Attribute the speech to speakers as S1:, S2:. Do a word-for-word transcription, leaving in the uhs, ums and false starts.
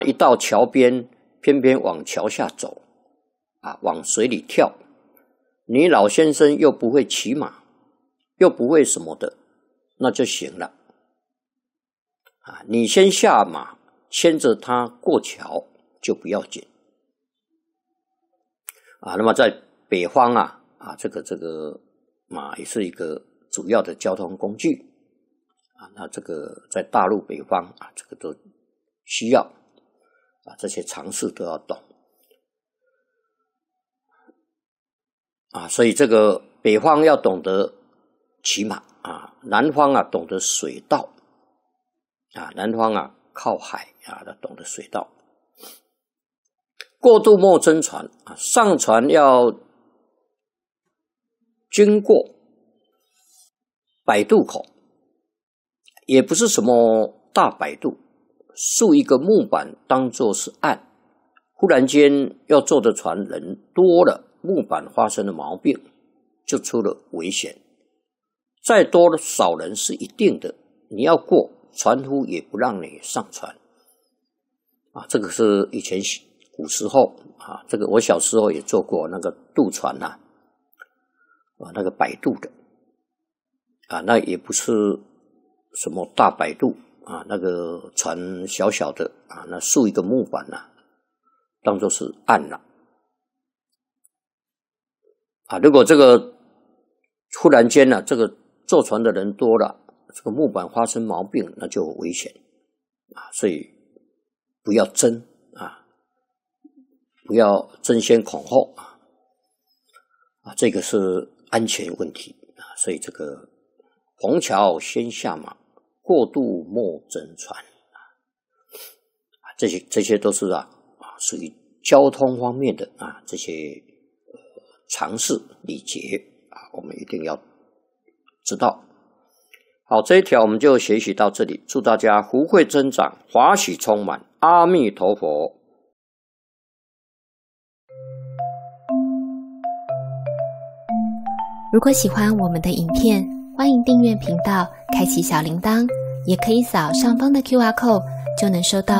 S1: 一到桥边，偏偏往桥下走，啊，往水里跳。你老先生又不会骑马，又不会什么的，那就行了。啊，你先下马，牵着他过桥就不要紧。啊，那么在北方啊，啊，这个这个马也是一个主要的交通工具。啊，那这个在大陆北方啊，这个都需要啊，这些常识都要懂。啊，所以这个北方要懂得骑马啊，南方啊懂得水道啊，南方啊靠海啊，懂得水道。过渡莫争船啊，上船要经过摆渡口，也不是什么大摆渡，竖一个木板当作是岸，忽然间要坐的船人多了，木板发生了毛病，就出了危险。再多少人是一定的，你要过，船夫也不让你上船。啊，这个是以前古时候啊，这个我小时候也做过那个渡船呐、啊，啊，那个摆渡的，啊，那也不是什么大摆渡啊，那个船小小的啊，那竖一个木板呐、啊，当作是岸了。啊，如果这个忽然间呢、啊，这个坐船的人多了，这个木板发生毛病，那就危险啊，所以不要争啊，不要争先恐后啊，啊，这个是安全问题啊，所以这个虹桥先下马，过渡莫争船啊，这些这些都是啊啊属于交通方面的啊这些呃常识礼节啊，我们一定要知道。好，这一条我们就学习到这里，祝大家福慧增长，华喜充满，阿弥陀佛。
S2: 如果喜欢我们的影片，欢迎订阅频道，开启小铃铛，也可以扫上方的 Q R code， 就能收到